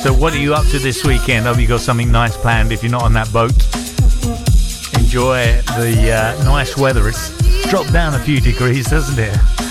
So what are you up to this weekend? Hope you got something nice planned if you're not on that boat. Enjoy the nice weather. It's dropped down a few degrees, doesn't it?